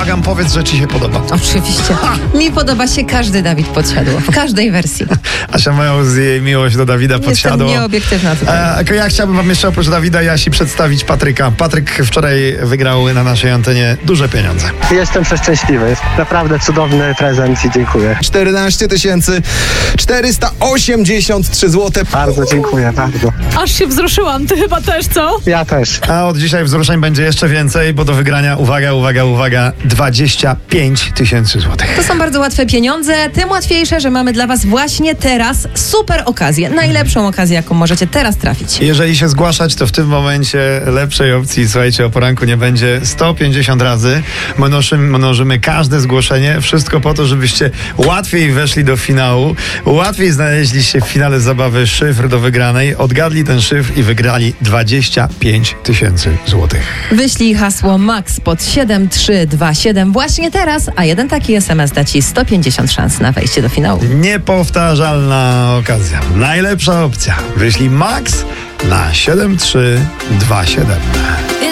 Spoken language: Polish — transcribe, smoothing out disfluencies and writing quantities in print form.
Błagam, powiedz, że ci się podoba. Oczywiście. Mi podoba się każdy Dawid Podsiadło. W każdej wersji. Asia mają z jej miłość do Dawida Podsiadło. Jestem nieobiektywna tutaj. Ja chciałbym wam jeszcze oprócz Dawida i Asi przedstawić Patryka. Patryk wczoraj wygrał na naszej antenie duże pieniądze. Jestem przeszczęśliwy. Jest naprawdę cudowny prezent i dziękuję. 14 483 zł. Bardzo dziękuję, bardzo. Aż się wzruszyłam, ty chyba też, co? Ja też. A od dzisiaj wzruszeń będzie jeszcze więcej, bo do wygrania, uwaga, 25 000 złotych. To są bardzo łatwe pieniądze, tym łatwiejsze, że mamy dla was właśnie teraz super okazję. Najlepszą okazję, jaką możecie teraz trafić. Jeżeli się zgłaszać, to w tym momencie lepszej opcji, słuchajcie, o poranku nie będzie. 150 razy mnożymy każde zgłoszenie. Wszystko po to, żebyście łatwiej weszli do finału, łatwiej znaleźli się w finale zabawy szyfr do wygranej, odgadli ten szyfr i wygrali 25 000 złotych. Wyślij hasło MAX pod 7327 właśnie teraz, a jeden taki SMS da ci 150 szans na wejście do finału. Niepowtarzalna okazja. Najlepsza opcja. Wyślij MAX na 7327.